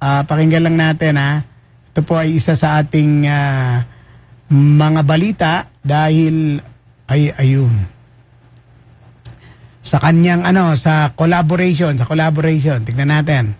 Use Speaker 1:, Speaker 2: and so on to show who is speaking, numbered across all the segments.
Speaker 1: Pakinggan lang natin ha. Ito po ay isa sa ating mga balita dahil ayun. Sa kanyang sa collaboration. Tignan natin.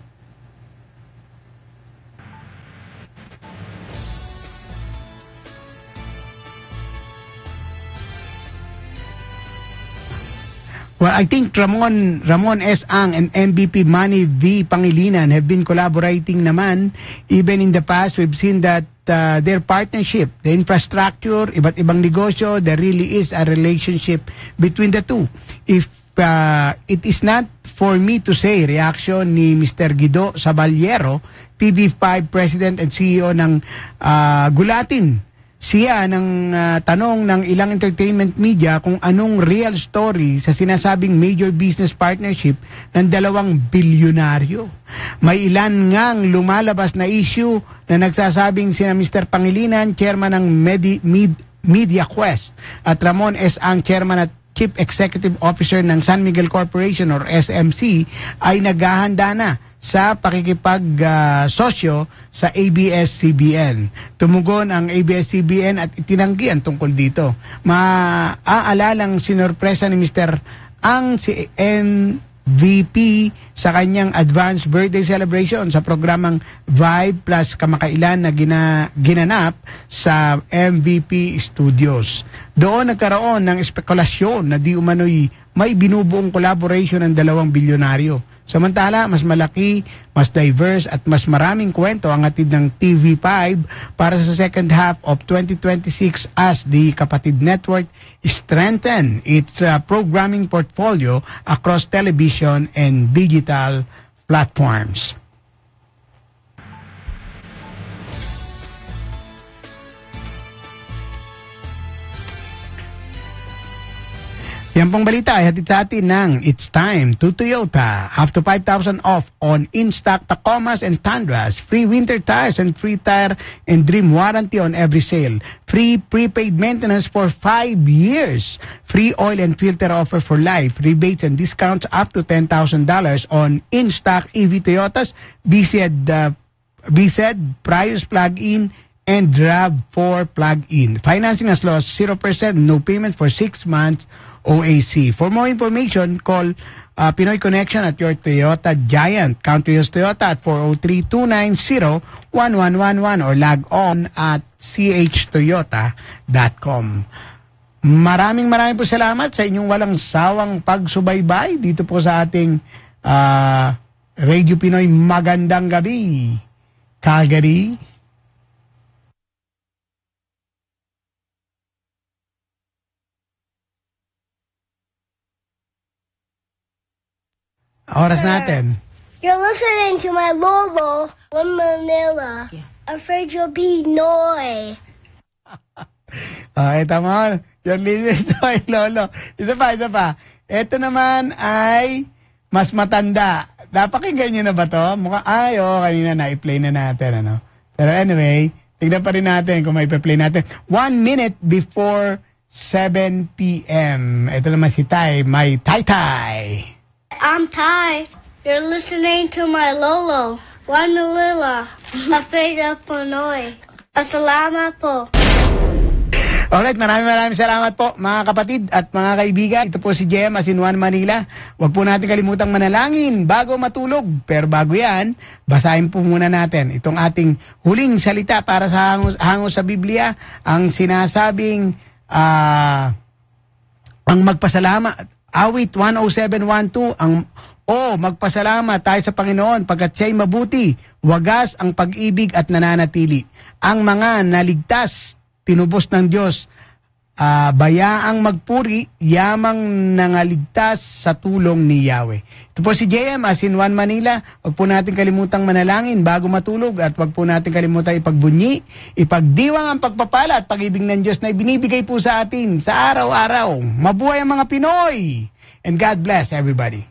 Speaker 1: Well, I think Ramon S. Ang and MVP Manny V. Pangilinan have been collaborating naman. Even in the past, we've seen that their partnership, the infrastructure, iba't ibang negosyo, there really is a relationship between the two. If it is not for me to say, reaction ni Mr. Guido Saballero, TV5 President and CEO ng Gulatin. Siya ng tanong ng ilang entertainment media kung anong real story sa sinasabing major business partnership ng dalawang bilyonaryo. May ilan ngang lumalabas na issue na nagsasabing sina Mr. Pangilinan, chairman ng Media Quest, at Ramon S. Ang, chairman at Chief Executive Officer ng San Miguel Corporation or SMC, ay naghahanda na sa pakikipag-sosyo sa ABS-CBN. Tumugon ang ABS-CBN at itinanggihan tungkol dito. Maaalalang sinorpresa ni Mr. Ang si MVP sa kanyang advanced birthday celebration sa programang Vibe Plus kamakailan na ginanap sa MVP Studios. Doon nagkaroon ng espekulasyon na di umano'y may binubuong collaboration ng dalawang bilyonaryo. Samantala, mas malaki, mas diverse at mas maraming kwento ang hatid ng TV5 para sa second half of 2026 as the kapatid network strengthen its programming portfolio across television and digital platforms. Yan pong balita ay hatid sa atin ng It's Time to Toyota. Up to 5,000 off on in-stock Tacomas and Tundras. Free winter tires and free tire and dream warranty on every sale. Free prepaid maintenance for 5 years. Free oil and filter offer for life. Rebates and discounts up to $10,000 on in-stock EV Toyotas, BZ, Prius plug-in, and RAV4 plug-in. Financing as low as 0%, no payment for 6 months. OAC. For more information, call Pinoy Connection at your Toyota Giant. Country Hills Toyota at 403-290-1111 or log on at chtoyota.com. Maraming po salamat sa inyong walang sawang pagsubaybay dito po sa ating Radio Pinoy Magandang Gabi. Calgary. Oras natin.
Speaker 2: You're listening to my Lolo in Manila. Afraid you'll be Noy.
Speaker 1: Okay, tama. You're listening to my Lolo. Isa pa. Ito naman ay mas matanda. Napakinggan nyo na ba to? Kanina na-i-play na natin. Pero anyway, tignan pa rin natin kung may pa-play natin. 1 minute before 7 p.m. Ito naman si Tay, may Tay.
Speaker 2: I'm Ty. You're listening to my Lolo. One Manila. Afraid of Pinoy. Asalamat po.
Speaker 1: Alright, maraming salamat po mga kapatid at mga kaibigan. Ito po si Jem as in One Manila. Huwag po natin kalimutang manalangin bago matulog. Pero bago yan, basahin po muna natin itong ating huling salita para sa hango sa Biblia. Ang sinasabing ang magpasalamat. Awit 107.12 magpasalamat tayo sa Panginoon pagkat siya'y mabuti, wagas ang pag-ibig at nananatili. Ang mga naligtas, tinubos ng Diyos, bayaang magpuri, yamang nangaligtas sa tulong ni Yahweh. Ito po si JM as in One Manila. Huwag po natin kalimutang manalangin bago matulog at huwag po natin kalimutang ipagbunyi, ipagdiwang ang pagpapala at pag-ibig ng Diyos na ibinibigay po sa atin sa araw-araw. Mabuhay ang mga Pinoy! And God bless everybody.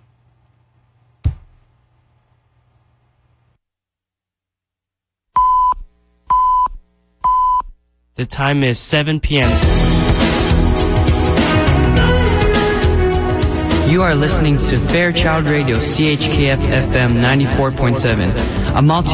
Speaker 3: The time is 7 p.m. You are listening to Fairchild Radio, CHKF FM 94.7, a multi